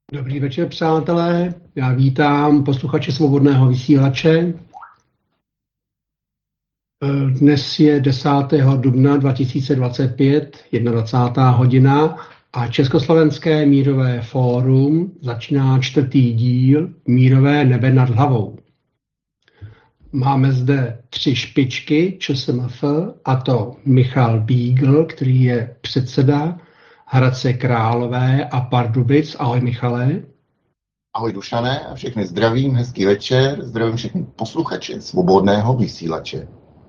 Dobrý večer, přátelé. Já vítám posluchače Svobodného vysílače. Dnes je 10. dubna 2025, 21. hodina a Československé mírové fórum začíná 4. díl Mírové nebe nad hlavou. Máme zde 3 špičky ČSMF, a to Michal Bígl, který je předseda Hradce Králové a Pardubic. Ahoj, Michale. Ahoj, Dušané, a všechny zdravím, hezký večer, zdravím všechny posluchače Svobodného vysílače.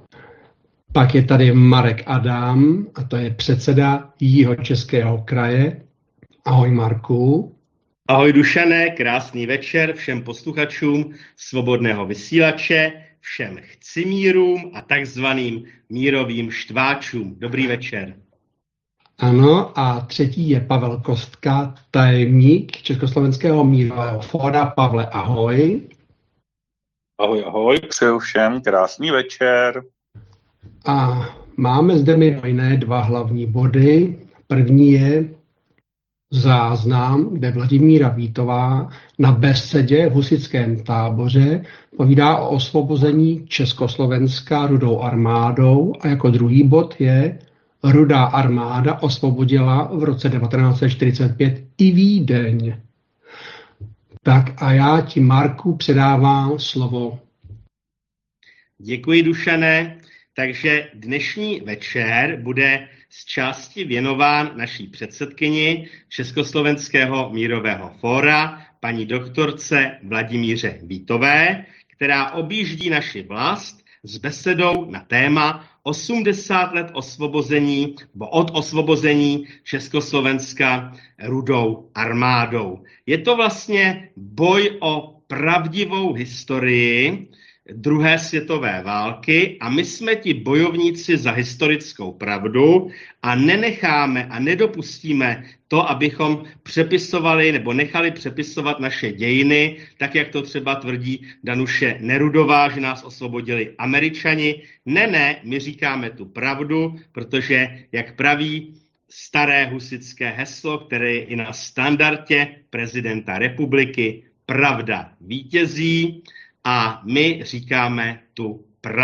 Pak je tady Marek Adam, a to je předseda Jihočeského kraje. Ahoj, Marku. Ahoj, Dušané, krásný večer všem posluchačům Svobodného vysílače, všem chcimírům a takzvaným mírovým štváčům. Dobrý večer. Ano, a třetí je Pavel Kostka, tajemník Československého mírového fóra. Pavle, ahoj. Ahoj, ahoj, přeju všem krásný večer. A máme zde mimo jiné 2 hlavní body. První je záznam, kde Vladimíra Vítová na besedě v husitském táboře povídá o osvobození Československa Rudou armádou, a jako druhý bod je Rudá armáda osvobodila v roce 1945 i Vídeň. Tak a já ti, Marku, předávám slovo. Děkuji, Dušané. Takže dnešní večer bude z části věnován naší předsedkyni Československého mírového fóra, paní doktorce Vladimíře Vítové, která objíždí naši vlast s besedou na téma 80 let osvobození, od osvobození Československa Rudou armádou. Je to vlastně boj o pravdivou historii druhé světové války a my jsme ti bojovníci za historickou pravdu a nenecháme a nedopustíme to, abychom přepisovali nebo nechali přepisovat naše dějiny, tak jak to třeba tvrdí Danuše Nerudová, že nás osvobodili Američani. Ne, my říkáme tu pravdu, protože, jak praví staré husitské heslo, které je i na standardě prezidenta republiky, pravda vítězí. A my říkáme tu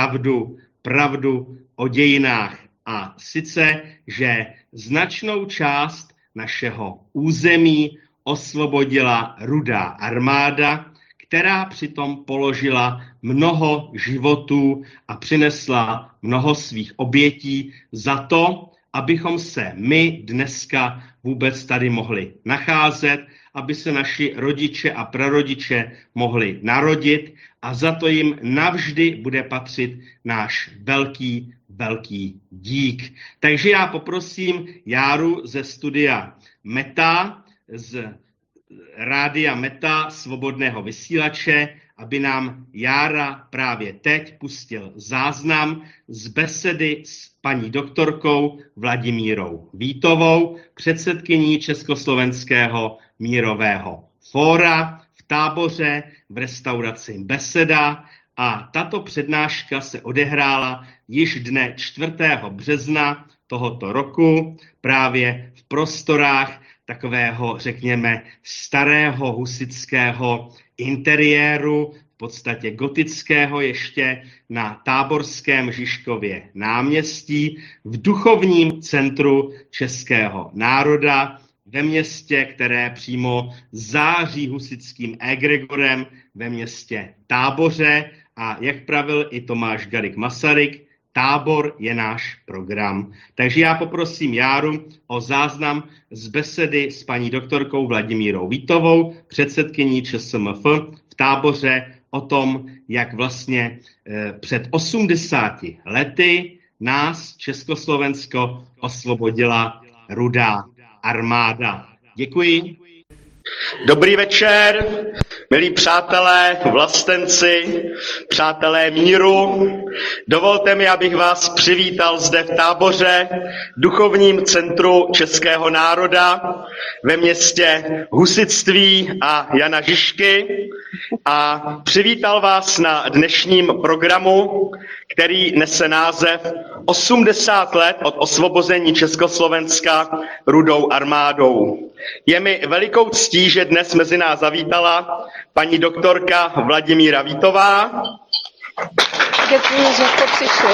pravdu o dějinách. A sice, že značnou část našeho území osvobodila Rudá armáda, která přitom položila mnoho životů a přinesla mnoho svých obětí za to, abychom se my dneska vůbec tady mohli nacházet, aby se naši rodiče a prarodiče mohli narodit, a za to jim navždy bude patřit náš velký dík. Takže já poprosím Járu ze studia Meta, z rádia Meta Svobodného vysílače, aby nám Jára právě teď pustil záznam z besedy s paní doktorkou Vladimírou Vítovou, předsedkyní Československého mírového fóra v táboře v restauraci Beseda, a tato přednáška se odehrála již dne 4. března tohoto roku právě v prostorách takového, řekněme, starého husitského interiéru, v podstatě gotického, ještě na Táborském Žižkově náměstí, v duchovním centru českého národa, ve městě, které přímo září husitským egregorem, ve městě Táboře. A jak pravil i Tomáš Garrigue Masaryk, Tábor je náš program. Takže já poprosím Járu o záznam z besedy s paní doktorkou Vladimírou Vítovou, předsedkyní ČSMF v Táboře, o tom, jak vlastně před 80 lety nás Československo osvobodila Rudá armáda. Děkuji. Dobrý večer, milí přátelé, vlastenci, přátelé míru. Dovolte mi, abych vás přivítal zde v Táboře, duchovním centru českého národa, ve městě husitství a Jana Žižky, a přivítal vás na dnešním programu, který nese název 80 let od osvobození Československa Rudou armádou. Je mi velikou ctí ctí, že dnes mezi nás zavítala paní doktorka Vladimíra Vítová. Děkuji, že jste přišli.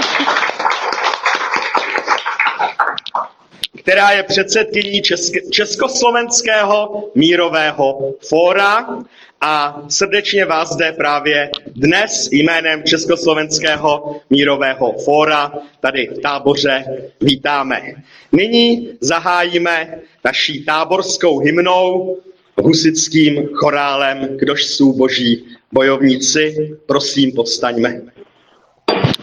Která je předsedkyní Československého mírového fóra a srdečně vás zde právě dnes jménem Československého mírového fóra tady v Táboře vítáme. Nyní zahájíme naší táborskou hymnou husitským chorálem Kdož jsou boží bojovníci. Prosím, povstaňme.